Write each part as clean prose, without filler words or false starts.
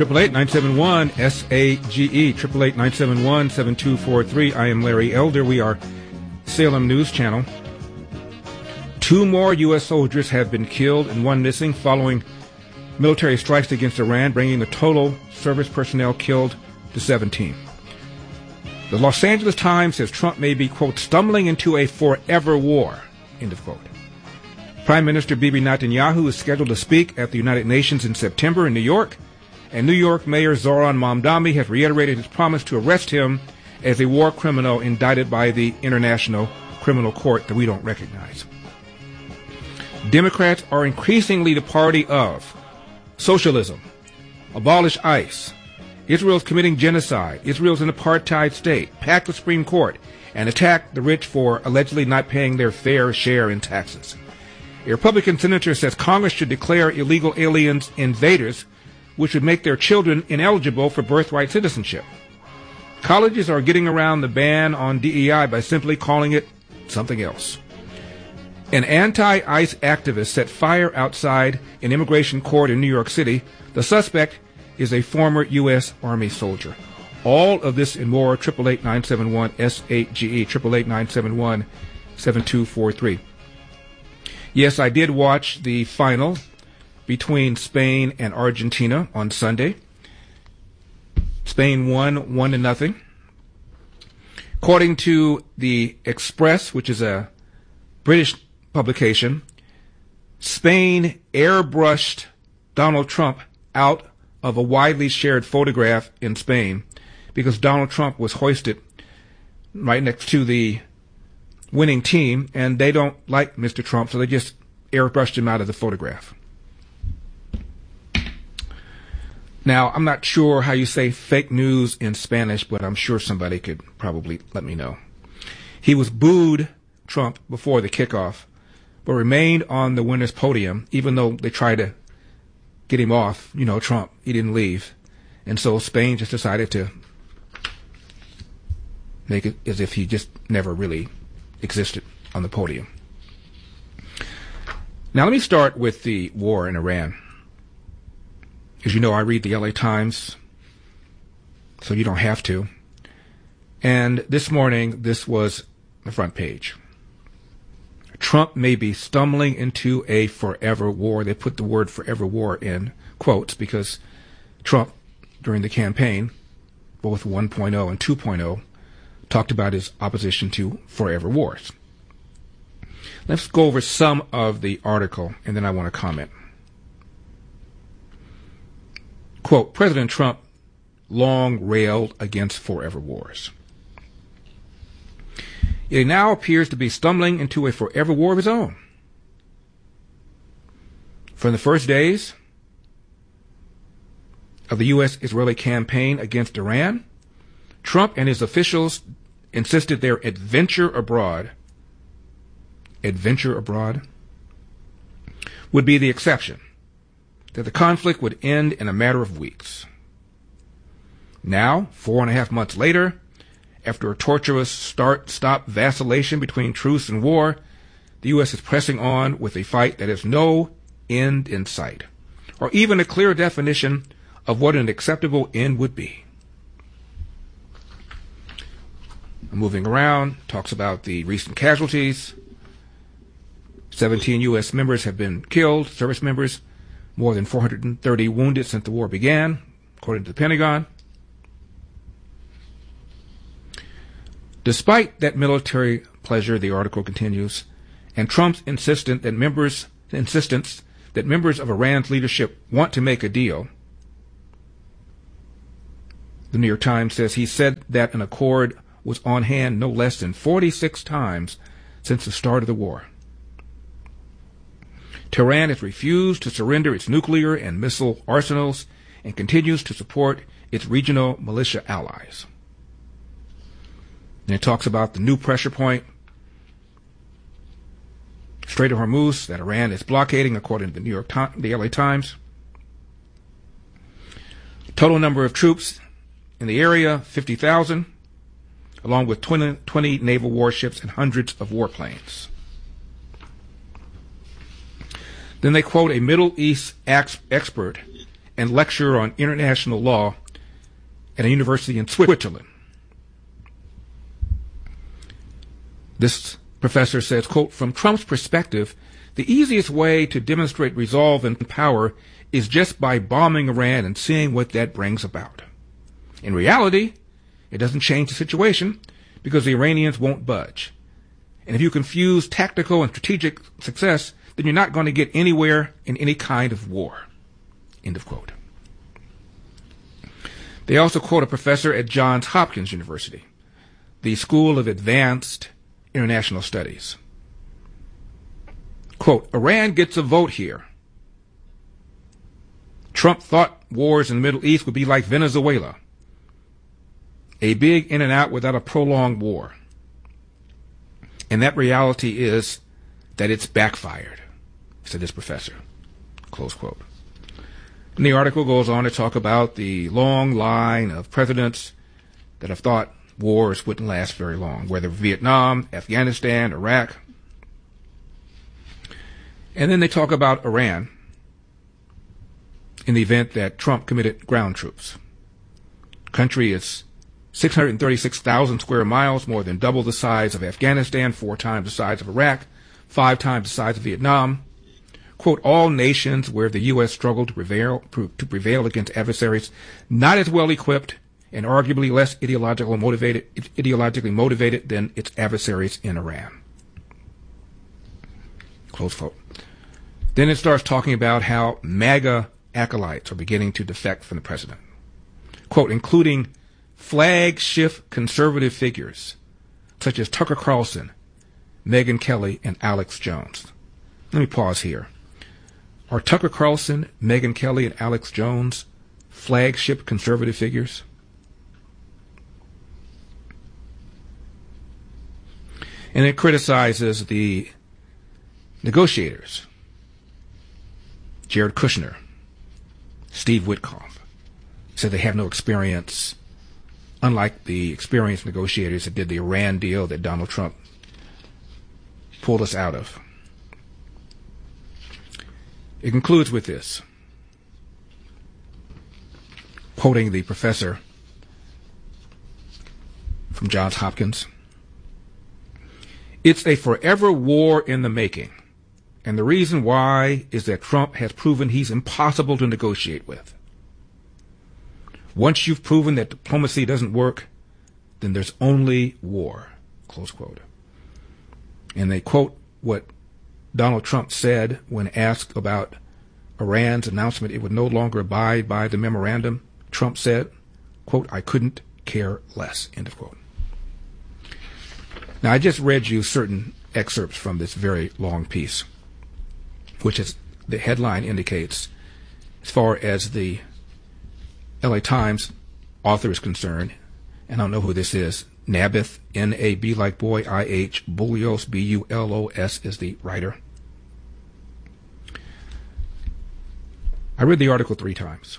888-971-SAGE, 888-971-7243. I am Larry Elder. We are Salem News Channel. 2 more U.S. soldiers have been killed and 1 missing following military strikes against Iran, bringing the total service personnel killed to 17. The Los Angeles Times says Trump may be, quote, stumbling into a forever war, end of quote. Prime Minister Bibi Netanyahu is scheduled to speak at the United Nations in September in New York, and New York Mayor Zohran Mamdani has reiterated his promise to arrest him as a war criminal indicted by the International Criminal Court that we don't recognize. Democrats are increasingly the party of socialism, abolish ICE, Israel's committing genocide, Israel's an apartheid state, pack the Supreme Court, and attack the rich for allegedly not paying their fair share in taxes. A Republican senator says Congress should declare illegal aliens invaders, which would make their children ineligible for birthright citizenship. Colleges are getting around the ban on DEI by simply calling it something else. An anti-ICE activist set fire outside an immigration court in New York City. The suspect is a former U.S. Army soldier. All of this and more, 888-971-SAGE, 888-971-7243. Yes, I did watch the final between Spain and Argentina on Sunday. Spain won 1-0. According to the Express, which is a British publication, Spain airbrushed Donald Trump out of a widely shared photograph in Spain because Donald Trump was hoisted right next to the winning team, and they don't like Mr. Trump, so they just airbrushed him out of the photograph. Now, I'm not sure how you say fake news in Spanish, but I'm sure somebody could probably let me know. He was booed, Trump, before the kickoff, but remained on the winner's podium, even though they tried to get him off. You know, Trump, he didn't leave. And so Spain just decided to make it as if he just never really existed on the podium. Now, let me start with the war in Iran. As you know, I read the LA Times, so you don't have to. And this morning, this was the front page. Trump may be stumbling into a forever war. They put the word forever war in quotes because Trump, during the campaign, both 1.0 and 2.0, talked about his opposition to forever wars. Let's go over some of the article, and then I want to comment. Quote, President Trump long railed against forever wars. He now appears to be stumbling into a forever war of his own. From the first days of the U.S.-Israeli campaign against Iran, Trump and his officials insisted their adventure abroad would be the exception, that the conflict would end in a matter of weeks. Now, 4.5 months later, after a tortuous start-stop vacillation between truce and war, the U.S. is pressing on with a fight that has no end in sight, or even a clear definition of what an acceptable end would be. Moving around, talks about the recent casualties. 17 U.S. members have been killed, service members, more than 430 wounded since the war began, according to the Pentagon. Despite that military pleasure, the article continues, and Trump's insistence that members of Iran's leadership want to make a deal, the New York Times says he said that an accord was on hand no less than 46 times since the start of the war. Tehran has refused to surrender its nuclear and missile arsenals and continues to support its regional militia allies. And it talks about the new pressure point, Strait of Hormuz, that Iran is blockading, according to the LA Times. Total number of troops in the area, 50,000, along with 20 naval warships and hundreds of warplanes. Then they quote a Middle East expert and lecturer on international law at a university in Switzerland. This professor says, quote, "From Trump's perspective, the easiest way to demonstrate resolve and power is just by bombing Iran and seeing what that brings about. In reality, it doesn't change the situation because the Iranians won't budge. And if you confuse tactical and strategic success, then you're not going to get anywhere in any kind of war." End of quote. They also quote a professor at Johns Hopkins University, the School of Advanced International Studies. Quote, "Iran gets a vote here. Trump thought wars in the Middle East would be like Venezuela, a big in and out without a prolonged war. And that reality is that it's backfired," said this professor. Close quote. And the article goes on to talk about the long line of presidents that have thought wars wouldn't last very long, whether Vietnam, Afghanistan, Iraq. And then they talk about Iran in the event that Trump committed ground troops. The country is 636,000 square miles, more than double the size of Afghanistan, 4 times the size of Iraq, 5 times the size of Vietnam. Quote, "All nations where the U.S. struggled to prevail against adversaries not as well equipped and arguably less ideologically motivated than its adversaries in Iran." Close quote. Then it starts talking about how MAGA acolytes are beginning to defect from the president. Quote, "Including flagship conservative figures such as Tucker Carlson, Megyn Kelly, and Alex Jones." Let me pause here. Are Tucker Carlson, Megyn Kelly, and Alex Jones flagship conservative figures? And it criticizes the negotiators, Jared Kushner, Steve Witkoff, said they have no experience, unlike the experienced negotiators that did the Iran deal that Donald Trump pulled us out of. It concludes with this, quoting the professor from Johns Hopkins. "It's a forever war in the making, and the reason why is that Trump has proven he's impossible to negotiate with. Once you've proven that diplomacy doesn't work, then there's only war." Close quote. And they quote what Donald Trump said when asked about Iran's announcement it would no longer abide by the memorandum. Trump said, quote, "I couldn't care less," end of quote. Now, I just read you certain excerpts from this very long piece, which is the headline indicates, as far as the LA Times author is concerned, and I don't know who this is, Nabith, N-A-B like boy, I-H, Bulos, B-U-L-O-S is the writer. I read the article 3 times.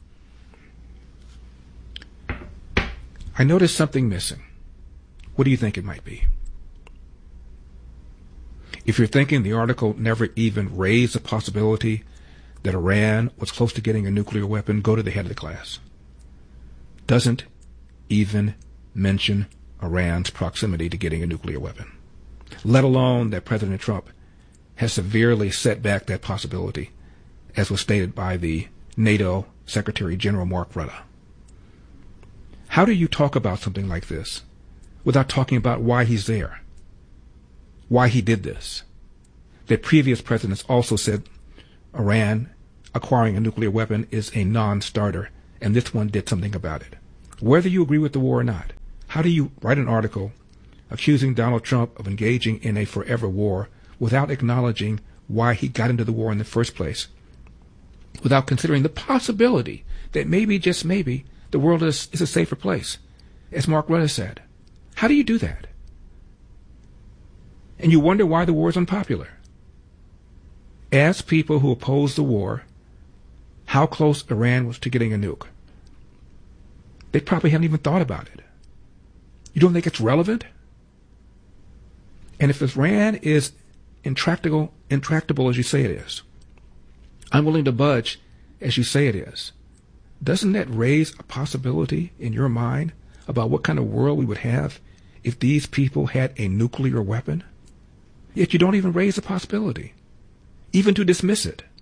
I noticed something missing. What do you think it might be? If you're thinking the article never even raised the possibility that Iran was close to getting a nuclear weapon, go to the head of the class. Doesn't even mention Iran's proximity to getting a nuclear weapon, let alone that President Trump has severely set back that possibility, as was stated by the NATO Secretary General Mark Rutte. How do you talk about something like this without talking about why he's there, why he did this? That previous presidents also said Iran acquiring a nuclear weapon is a non-starter, and this one did something about it. Whether you agree with the war or not, how do you write an article accusing Donald Trump of engaging in a forever war without acknowledging why he got into the war in the first place, without considering the possibility that maybe, just maybe, the world is a safer place, as Mark Rutte said? How do you do that? And you wonder why the war is unpopular. Ask people who oppose the war how close Iran was to getting a nuke. They probably haven't even thought about it. You don't think it's relevant? And if Iran is intractable as you say it is, unwilling to budge as you say it is, doesn't that raise a possibility in your mind about what kind of world we would have if these people had a nuclear weapon? Yet you don't even raise the possibility, even to dismiss it.